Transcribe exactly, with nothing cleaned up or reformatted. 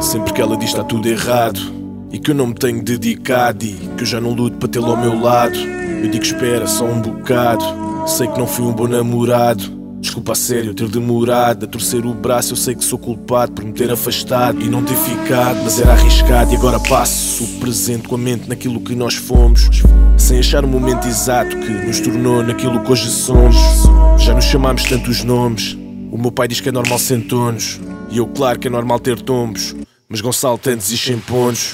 Sempre que ela diz está tudo errado e que eu não me tenho dedicado e que eu já não luto para tê-lo ao meu lado, eu digo espera só um bocado. Sei que não fui um bom namorado, desculpa a sério ter demorado a torcer o braço. Eu sei que sou culpado por me ter afastado e não ter ficado, mas era arriscado. E agora passo o presente com a mente naquilo que nós fomos, sem achar o momento exato que nos tornou naquilo que hoje somos. Já nos chamámos tantos nomes. O meu pai diz que é normal centonos e eu claro que é normal ter tombos, mas Gonçalo tantos e sem pontos.